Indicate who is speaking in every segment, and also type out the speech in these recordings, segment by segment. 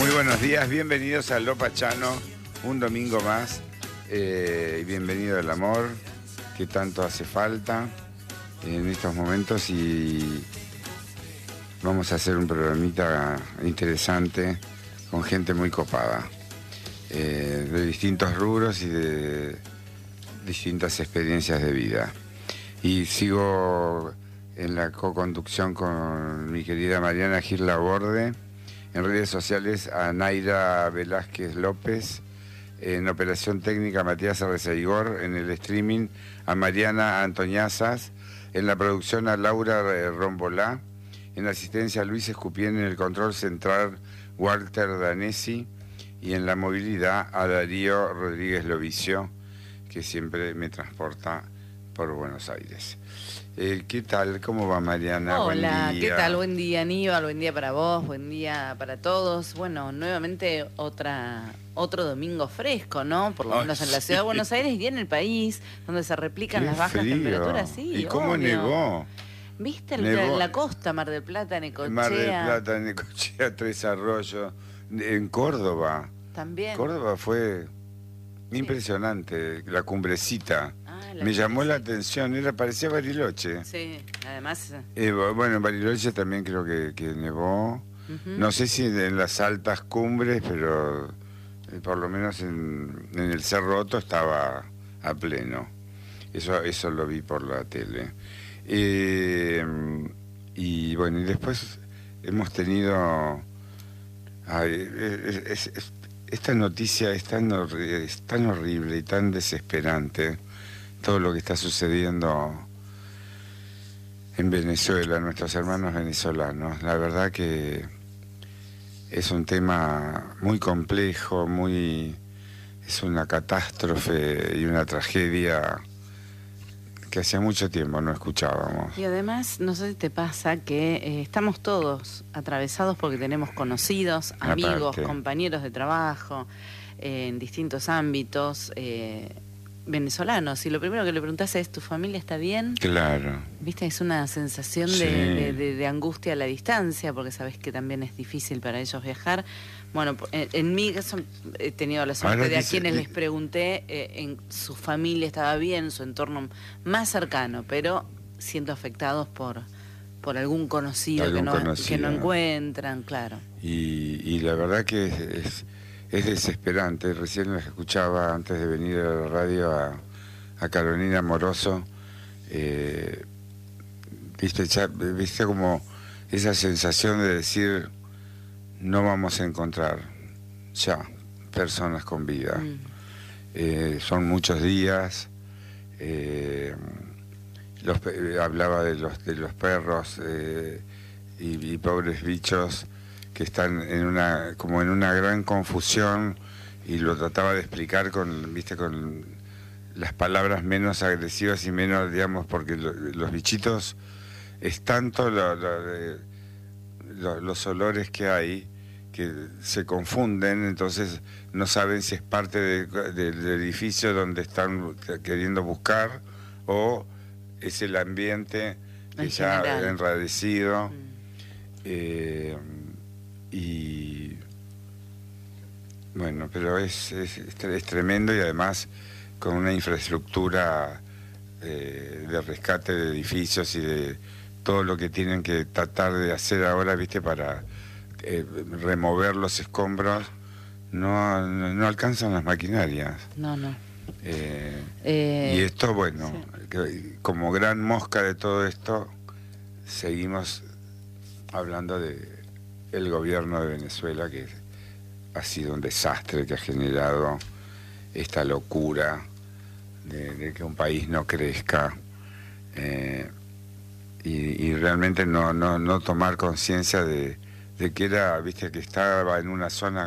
Speaker 1: Muy buenos días, bienvenidos a Lo Pachano, un domingo más. Bienvenido al amor, que tanto hace falta en estos momentos, y vamos a hacer un programita interesante con gente muy copada, de distintos rubros y de distintas experiencias de vida. Y sigo en la co-conducción con mi querida Mariana Gil Laborde, en redes sociales a Naira Velázquez López, en operación técnica Matías Arreceigor, en el streaming a Mariana Antoñazas, en la producción a Laura Rombolá, en la asistencia a Luis Escupien, en el control central Walter Danesi, y en la movilidad a Darío Rodríguez Lovicio, que siempre me transporta por Buenos Aires. ¿Qué tal? ¿Cómo va, Mariana?
Speaker 2: Hola,
Speaker 1: Buen día.
Speaker 2: ¿qué tal? Buen día, Aníbal, buen día para vos, buen día para todos. Bueno, nuevamente otro domingo fresco, ¿no? Por lo menos en la ciudad de Buenos Aires y en el país, donde se replican las bajas temperaturas, sí.
Speaker 1: ¿Y cómo
Speaker 2: obvio.
Speaker 1: nevó?
Speaker 2: ¿Viste
Speaker 1: Nevó.
Speaker 2: la costa, Mar del Plata, Necochea?
Speaker 1: Mar del Plata, Necochea, Tres Arroyos, en Córdoba.
Speaker 2: También.
Speaker 1: Córdoba fue impresionante, la cumbrecita. Me llamó la atención, parecía Bariloche.
Speaker 2: Sí, además.
Speaker 1: Bueno, en Bariloche también creo que nevó. No sé si en las altas cumbres, pero por lo menos en el Cerro Otto estaba a pleno. Eso lo vi por la tele. Y bueno, y después hemos tenido... esta noticia es tan horrible y tan desesperante, todo lo que está sucediendo en Venezuela, nuestros hermanos venezolanos. La verdad que es un tema muy complejo, es una catástrofe y una tragedia que hacía mucho tiempo no escuchábamos.
Speaker 2: Y además, no sé si te pasa que estamos todos atravesados porque tenemos conocidos, amigos, compañeros de trabajo, en distintos ámbitos, venezolanos. Y lo primero que le preguntás es, ¿tu familia está bien?
Speaker 1: Claro.
Speaker 2: ¿Viste? Es una sensación de angustia a la distancia, porque sabés que también es difícil para ellos viajar. Bueno, en mi caso he tenido la suerte de a quienes les pregunté, en su familia estaba bien, su entorno más cercano, pero siendo afectados por algún conocido, que no encuentran, claro.
Speaker 1: Y la verdad que es desesperante. Recién les escuchaba antes de venir a la radio a Carolina Amoroso. Viste como esa sensación de decir, no vamos a encontrar ya personas con vida. Son muchos días. Hablaba de los perros y pobres bichos que están en una gran confusión, y lo trataba de explicar con las palabras menos agresivas y menos, digamos, porque los bichitos es tanto los olores que hay que se confunden, entonces no saben si es parte del edificio donde están queriendo buscar o es el ambiente que ya ha enradecido. Y bueno, pero es tremendo, y además con una infraestructura de rescate de edificios y de todo lo que tienen que tratar de hacer ahora, viste, para remover los escombros, no alcanzan las maquinarias.
Speaker 2: No.
Speaker 1: Y esto, bueno, como gran mosca de todo esto, seguimos hablando el gobierno de Venezuela, que ha sido un desastre, que ha generado esta locura de que un país no crezca, y realmente no tomar conciencia de que que estaba en una zona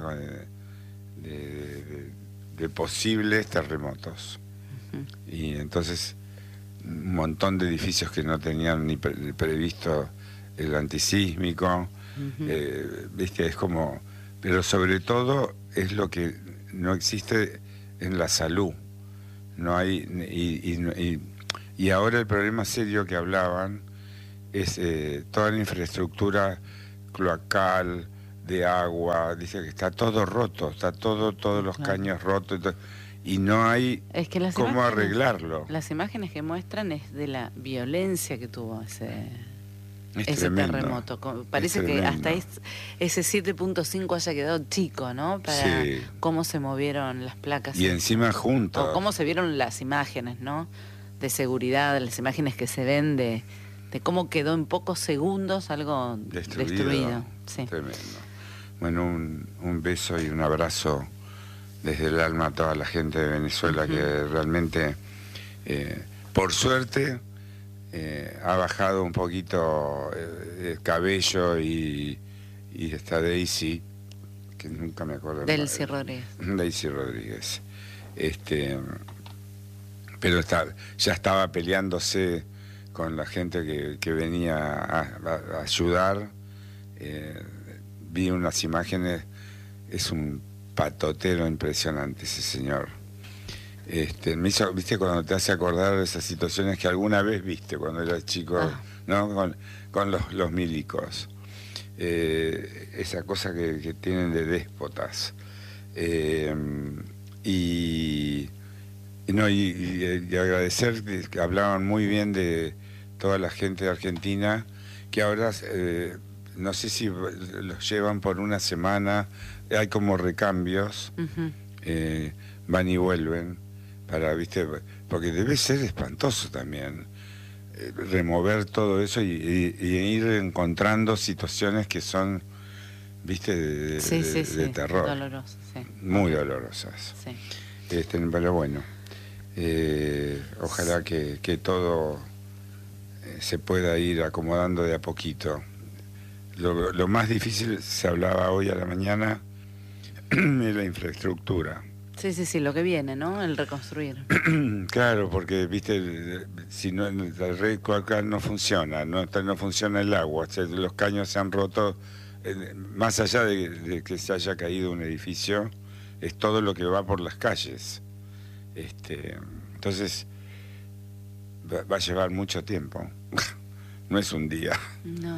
Speaker 1: de posibles terremotos. Y entonces un montón de edificios que no tenían ni previsto el antisísmico. Es como, pero sobre todo es lo que no existe en la salud. No hay, y ahora el problema serio que hablaban es toda la infraestructura cloacal, de agua, dice que está todo roto, está todos los caños rotos, y no hay cómo arreglarlo.
Speaker 2: Las imágenes que muestran es de la violencia que tuvo ese terremoto. Parece que hasta ese 7.5 haya quedado chico, ¿no? Para cómo se movieron las placas.
Speaker 1: Y encima juntos.
Speaker 2: O cómo se vieron las imágenes, ¿no? De seguridad, las imágenes que se ven de cómo quedó en pocos segundos algo destruido. Sí.
Speaker 1: Tremendo. Bueno, un beso y un abrazo desde el alma a toda la gente de Venezuela, que realmente, por suerte, ha bajado un poquito el cabello y está Daisy, que nunca me acuerdo.
Speaker 2: Daisy Rodríguez.
Speaker 1: Daisy Rodríguez. Pero ya estaba peleándose con la gente que venía a ayudar. Vi unas imágenes, es un patotero impresionante ese señor. Me hizo, viste, cuando te hace acordar de esas situaciones que alguna vez viste cuando eras chico, ¿no? Con los milicos. Esa cosa que tienen de déspotas. Y agradecer que hablaban muy bien de toda la gente de Argentina, que ahora no sé si los llevan por una semana, hay como recambios, van y vuelven, ¿viste? Porque debe ser espantoso también remover todo eso y ir encontrando situaciones que son, ¿viste? De terror.
Speaker 2: Dolorosas, sí.
Speaker 1: Muy dolorosas.
Speaker 2: Sí.
Speaker 1: Pero bueno, ojalá que todo se pueda ir acomodando de a poquito. Lo más difícil, se hablaba hoy a la mañana, es la infraestructura.
Speaker 2: Sí, lo que viene, ¿no? El reconstruir.
Speaker 1: Claro, porque, viste, si no, la red acá no funciona, no funciona el agua, los caños se han roto, más allá de que se haya caído un edificio, es todo lo que va por las calles. Entonces, va a llevar mucho tiempo, no es un día.
Speaker 2: No.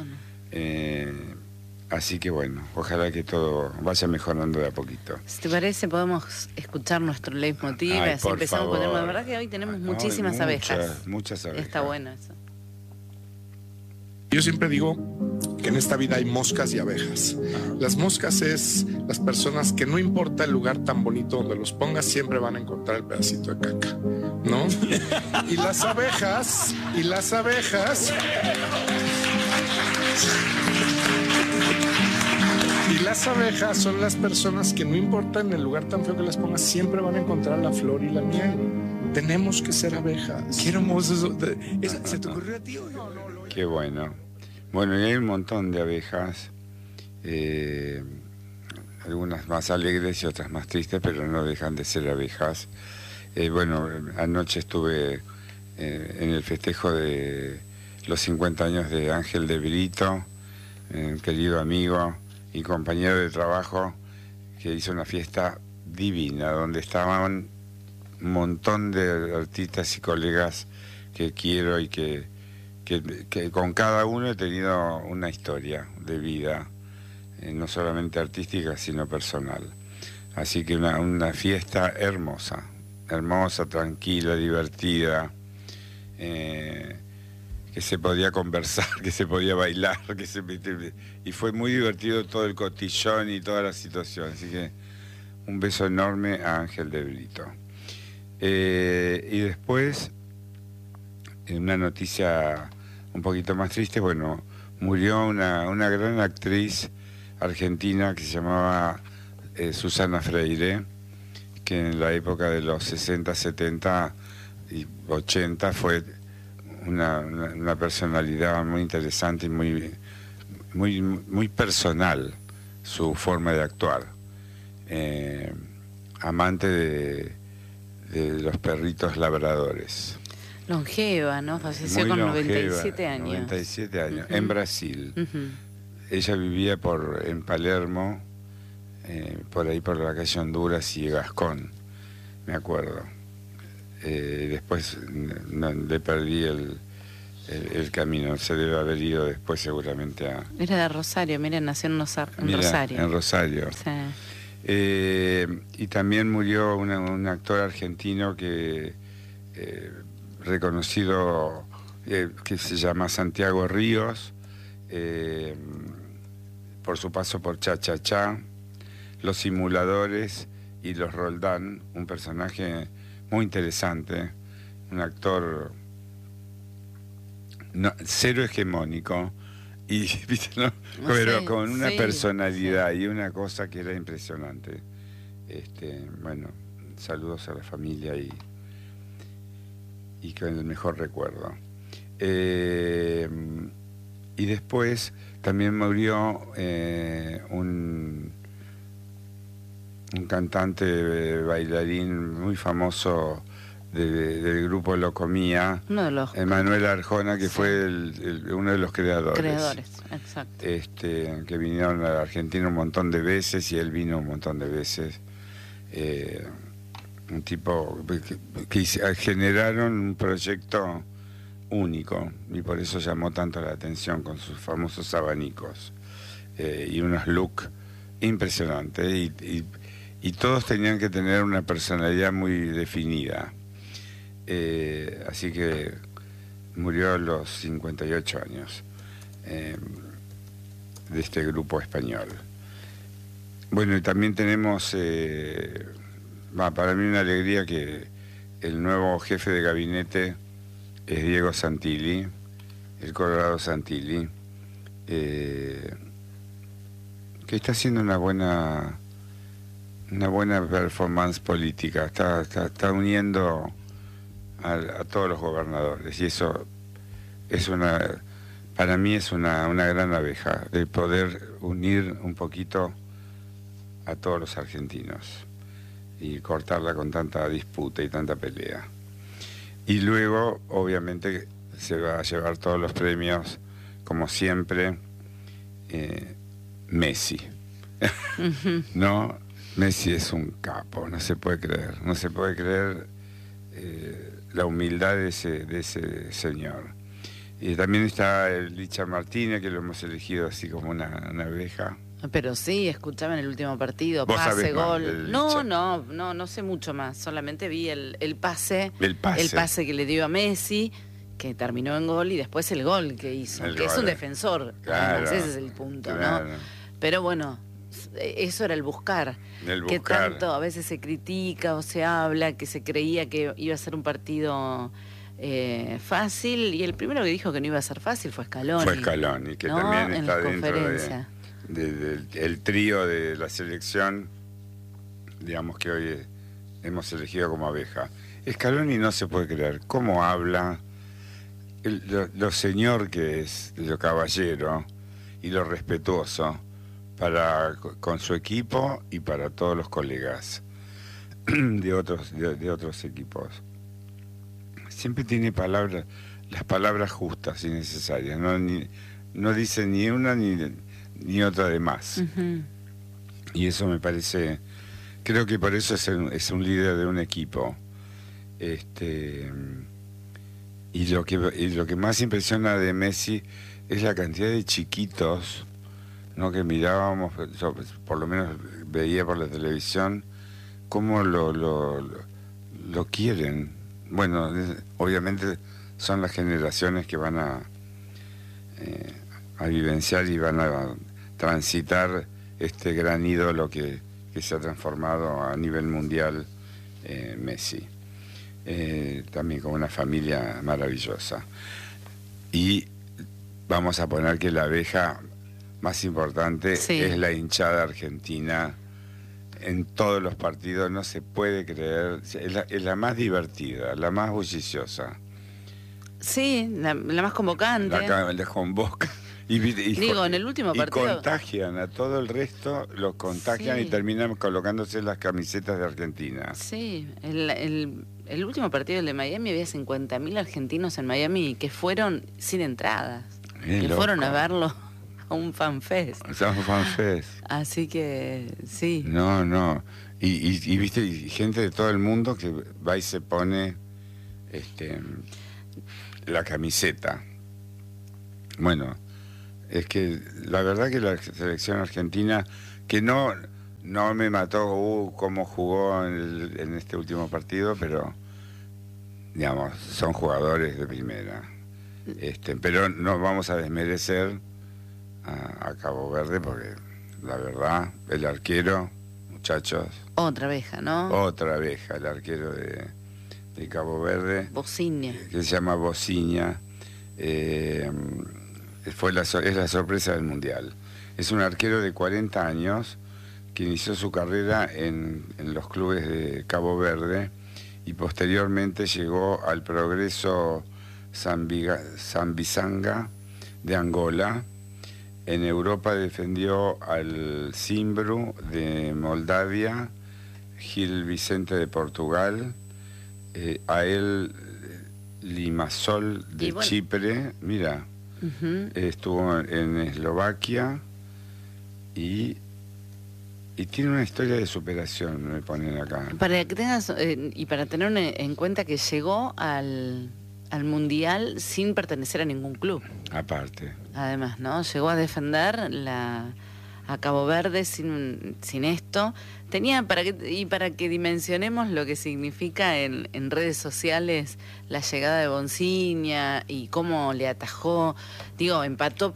Speaker 1: Así que bueno, ojalá que todo vaya mejorando de a poquito.
Speaker 2: Si te parece, podemos escuchar nuestro leitmotiv, así empezamos a poner. La verdad que hoy tenemos muchísimas abejas.
Speaker 1: Muchas abejas.
Speaker 2: Está bueno eso.
Speaker 3: Yo siempre digo que en esta vida hay moscas y abejas. Las moscas es las personas que no importa el lugar tan bonito donde los pongas, siempre van a encontrar el pedacito de caca, ¿no? Y las abejas son las personas que no importa en el lugar tan feo que las pongas, siempre van a encontrar la flor y la miel. Tenemos que ser abejas.
Speaker 4: Qué hermoso eso. ¿Se te ocurrió a ti o no?
Speaker 1: Qué bueno. Bueno, y hay un montón de abejas, algunas más alegres y otras más tristes, pero no dejan de ser abejas. Bueno, anoche estuve en el festejo de los 50 años de Ángel de Brito, querido amigo y compañero de trabajo, que hizo una fiesta divina, donde estaban un montón de artistas y colegas que quiero y que con cada uno he tenido una historia de vida, no solamente artística, sino personal. Así que una fiesta hermosa, tranquila, divertida, que se podía conversar, que se podía bailar, y fue muy divertido todo el cotillón y toda la situación. Así que un beso enorme a Ángel de Brito. Y después, una noticia un poquito más triste, bueno, murió una gran actriz argentina que se llamaba Susana Freire, que en la época de los 60, 70 y 80 fue una personalidad muy interesante y muy personal, su forma de actuar. Amante de los perritos labradores.
Speaker 2: Longeva, ¿no? Falleció con 97 años.
Speaker 1: 97 años, en Brasil. Ella vivía en Palermo, por ahí por la calle Honduras y Gascón, me acuerdo. Después le perdí el camino. Se debe haber ido después seguramente a...
Speaker 2: Era de Rosario, mira, nació en Rosario.
Speaker 1: En Rosario.
Speaker 2: Sí.
Speaker 1: Y también murió un actor argentino que reconocido, que se llama Santiago Ríos, por su paso por Cha Cha Cha, Los Simuladores y Los Roldán, un personaje muy interesante, un actor cero hegemónico, y ¿viste, no? Pero con una personalidad y una cosa que era impresionante. Bueno, saludos a la familia y con el mejor recuerdo. Y después también murió un cantante bailarín muy famoso del grupo Locomía, Manuel Arjona, que fue uno de los creadores,
Speaker 2: exacto.
Speaker 1: Que vinieron a la Argentina un montón de veces y él vino un montón de veces. Un tipo que generaron un proyecto único y por eso llamó tanto la atención con sus famosos abanicos y unos looks impresionantes y todos tenían que tener una personalidad muy definida. Así que murió a los 58 años de este grupo español. Bueno, y también tenemos, para mí una alegría que el nuevo jefe de gabinete es Diego Santilli, el Colorado Santilli, que está haciendo una buena performance política, está uniendo a todos los gobernadores y eso para mí es una gran abeja de poder unir un poquito a todos los argentinos y cortarla con tanta disputa y tanta pelea. Y luego obviamente se va a llevar todos los premios como siempre Messi. No, Messi es un capo, no se puede creer la humildad de ese señor. Y también está el Licha Martínez, que lo hemos elegido así como una abeja.
Speaker 2: Pero sí, escuchaba en el último partido, pase, gol. No sé mucho más, solamente vi el pase que le dio a Messi, que terminó en gol, y después el gol que hizo, es un defensor. Claro, además, ese es el punto, claro. ¿No? Pero bueno, eso era el buscar. Que tanto a veces se critica o se habla, que se creía que iba a ser un partido fácil, y el primero que dijo que no iba a ser fácil fue Scaloni.
Speaker 1: Que también está dentro del trío de la selección, digamos, que hoy hemos elegido como abeja. Scaloni no se puede creer cómo habla, lo señor que es, lo caballero y lo respetuoso con su equipo y para todos los colegas de otros equipos. Siempre tiene las palabras justas y necesarias, no dice ni una ni otra de más. Uh-huh. Y eso me parece, creo que por eso es un líder de un equipo. Y lo que más impresiona de Messi es la cantidad de chiquitos, ¿no?, que mirábamos, yo por lo menos veía por la televisión, cómo lo quieren. Bueno, obviamente son las generaciones que van a vivenciar y van a transitar este gran ídolo que se ha transformado a nivel mundial, Messi. También con una familia maravillosa. Y vamos a poner que la abeja más importante es la hinchada argentina. En todos los partidos, no se puede creer, es la más divertida, la más bulliciosa.
Speaker 2: Sí, la más convocante.
Speaker 1: La convoca.
Speaker 2: Digo, en el último partido.
Speaker 1: Y contagian a todo el resto, los contagian y terminan colocándose las camisetas de Argentina.
Speaker 2: Sí, el último partido, el de Miami, había 50.000 argentinos en Miami que fueron sin entradas. Que fueron a verlo a un fanfest.
Speaker 1: Un fanfest.
Speaker 2: Así que, sí.
Speaker 1: No. Y viste, y gente de todo el mundo que va y se pone la camiseta. Bueno, es que la verdad que la selección argentina, que no me mató cómo jugó en este último partido, pero digamos, son jugadores de primera. Pero no vamos a desmerecer a Cabo Verde porque la verdad, el arquero, muchachos.
Speaker 2: Otra abeja, ¿no?
Speaker 1: Otra abeja, el arquero de Cabo Verde.
Speaker 2: Bociña.
Speaker 1: Que se llama Bociña. Es la sorpresa del Mundial. Es un arquero de 40 años que inició su carrera en los clubes de Cabo Verde y posteriormente llegó al Progreso Zambizanga de Angola. En Europa defendió al Zimbru de Moldavia, Gil Vicente de Portugal, a él Limassol de Chipre, mira, estuvo en Eslovaquia y tiene una historia de superación, me ponen acá.
Speaker 2: Para que tengas, y para tener en cuenta que llegó al Mundial sin pertenecer a ningún club.
Speaker 1: Aparte.
Speaker 2: Además, ¿no? Llegó a defender a Cabo Verde sin esto. Tenía, para que dimensionemos lo que significa en redes sociales la llegada de Bociña y cómo le atajó. Digo, empató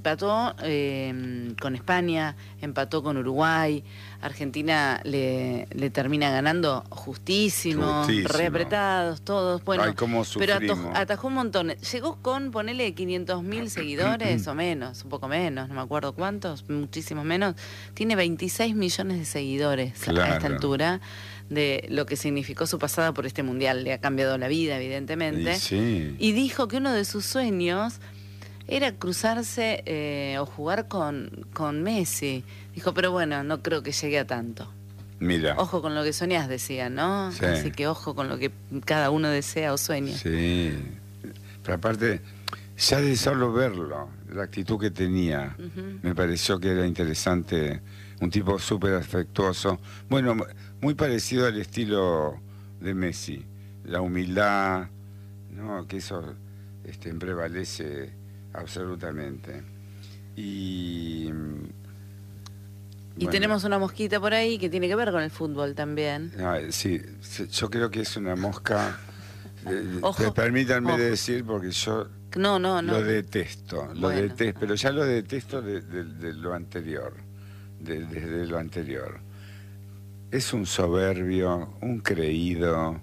Speaker 2: con España, empató con Uruguay. Argentina le termina ganando justísimo, re apretados todos. Bueno,
Speaker 1: ay, cómo
Speaker 2: pero
Speaker 1: sufrimos.
Speaker 2: atajó un montón. Llegó con, ponele, 500.000 seguidores o menos, un poco menos, no me acuerdo cuántos, muchísimos menos. Tiene 26 millones de seguidores a esta altura, de lo que significó su pasada por este Mundial. Le ha cambiado la vida, evidentemente. Y dijo que uno de sus sueños era cruzarse o jugar con Messi. Dijo, pero bueno, no creo que llegue a tanto.
Speaker 1: Mira.
Speaker 2: Ojo con lo que soñás, decía, ¿no?
Speaker 1: Sí.
Speaker 2: Así que ojo con lo que cada uno desea o sueña.
Speaker 1: Sí. Pero aparte, ya de solo verlo, la actitud que tenía, me pareció que era interesante. Un tipo súper afectuoso. Bueno, muy parecido al estilo de Messi. La humildad, ¿no? Que eso prevalece absolutamente. Y
Speaker 2: tenemos una mosquita por ahí que tiene que ver con el fútbol también.
Speaker 1: Sí, yo creo que es una mosca.
Speaker 2: Ojo,
Speaker 1: permítanme
Speaker 2: ojo.
Speaker 1: decir, porque yo lo detesto. Lo detesto, pero ya lo detesto de lo anterior. Desde lo anterior. Es un soberbio, un creído.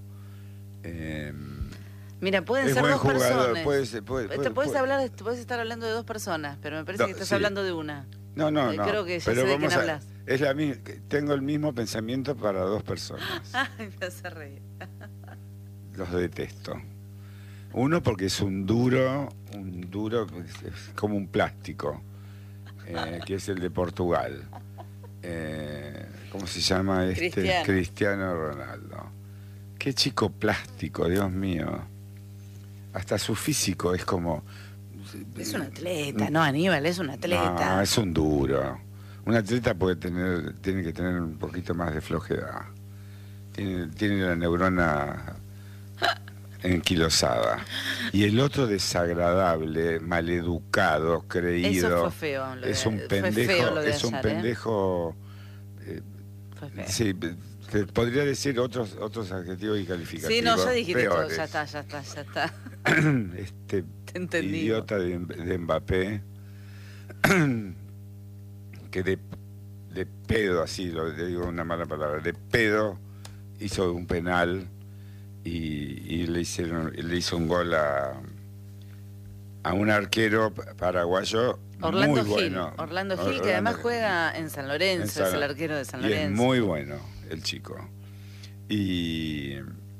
Speaker 2: Mira, pueden ser
Speaker 1: buen
Speaker 2: dos
Speaker 1: jugador,
Speaker 2: personas.
Speaker 1: puedes
Speaker 2: estar hablando de dos personas, pero me parece que estás hablando de una.
Speaker 1: No.
Speaker 2: Creo que ya
Speaker 1: pero
Speaker 2: sé de quién hablas.
Speaker 1: Es la misma, tengo el mismo pensamiento para dos personas.
Speaker 2: Ay, me hace reír.
Speaker 1: Los detesto. Uno porque es un duro, es como un plástico, que es el de Portugal. ¿Cómo se llama este? Cristiano Ronaldo. Qué chico plástico, Dios mío. Hasta su físico es como...
Speaker 2: Es un atleta, ¿no, Aníbal? Es un atleta.
Speaker 1: No, es un duro. Un atleta tiene que tener un poquito más de flojedad. Tiene la neurona enquilosada. Y el otro desagradable, maleducado, creído.
Speaker 2: Eso fue feo.
Speaker 1: Es un pendejo. Sí, te podría decir otros adjetivos y calificativos.
Speaker 2: Sí, no, ya dijiste
Speaker 1: peores.
Speaker 2: todo, ya está.
Speaker 1: Te
Speaker 2: entendí.
Speaker 1: Idiota de Mbappé, que de pedo, así, le digo una mala palabra, de pedo hizo un penal y le hizo un gol a un arquero paraguayo.
Speaker 2: Orlando
Speaker 1: muy
Speaker 2: Gil,
Speaker 1: bueno.
Speaker 2: Orlando Gil, que además juega en San Lorenzo, es el arquero de San Lorenzo.
Speaker 1: Y es muy bueno el chico. Y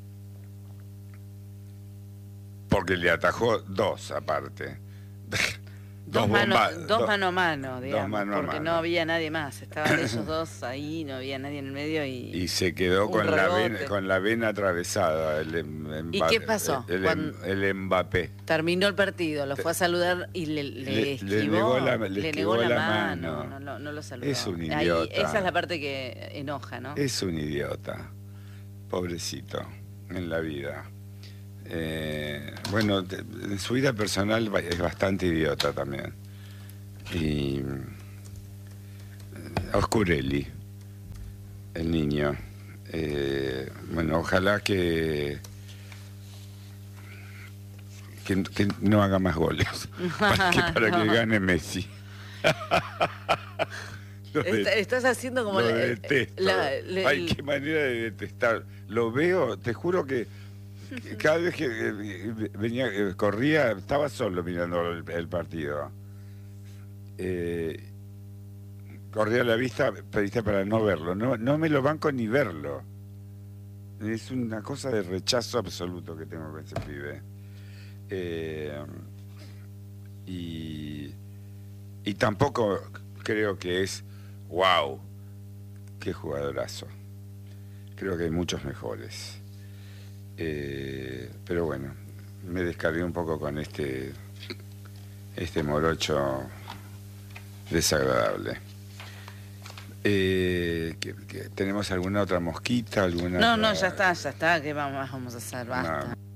Speaker 1: porque le atajó dos aparte.
Speaker 2: Dos mano a mano, digamos,
Speaker 1: mano a
Speaker 2: porque
Speaker 1: mano.
Speaker 2: No había nadie más. Estaban ellos dos ahí, no había nadie en el medio y
Speaker 1: se quedó con la vena atravesada.
Speaker 2: ¿Y qué pasó?
Speaker 1: El Mbappé.
Speaker 2: Terminó el partido, lo fue a saludar y le esquivó, le negó la mano. No lo saludó.
Speaker 1: Es un idiota.
Speaker 2: Ahí, esa es la parte que enoja, ¿no?
Speaker 1: Es un idiota. Pobrecito en la vida. Bueno, en su vida personal es bastante idiota también. Y Oscurelli, el niño. Bueno, ojalá que no haga más goles para que gane Messi.
Speaker 2: Estás haciendo como...
Speaker 1: Lo detesto. Ay, qué manera de detestar. Lo veo, te juro que cada vez que venía, corría, estaba solo mirando el partido. Corría la vista, pediste para no verlo. No me lo banco ni verlo. Es una cosa de rechazo absoluto que tengo con ese pibe. Y tampoco creo que es wow, qué jugadorazo. Creo que hay muchos mejores. Pero bueno, me descargué un poco con este morocho desagradable. ¿Tenemos alguna otra mosquita?
Speaker 2: No, ya está, ¿qué vamos a hacer? Basta.
Speaker 1: No.